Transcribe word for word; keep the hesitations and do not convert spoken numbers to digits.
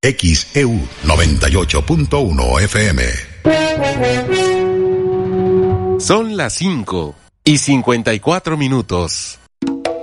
X E U noventa y ocho punto uno F M. Son las cinco y cincuenta y cuatro minutos.